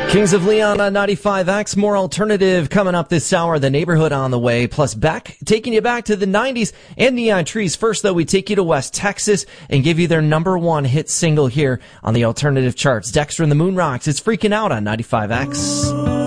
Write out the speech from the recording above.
Kings of Leon on 95X. More alternative coming up this hour. The Neighborhood on the way. Plus taking you back to the 90s and Neon Trees. First, though, we take you to West Texas and give you their #1 hit single here on the alternative charts. Dexter and the Moon Rocks. It's Freaking Out on 95X.